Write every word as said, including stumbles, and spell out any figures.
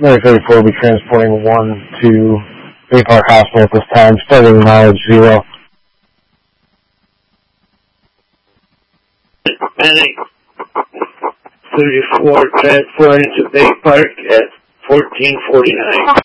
Mary thirty-four will be transporting one to Bay Park Hospital at this time, starting mileage zero. Panic thirty-four transporting to Bay Park at fourteen forty-nine.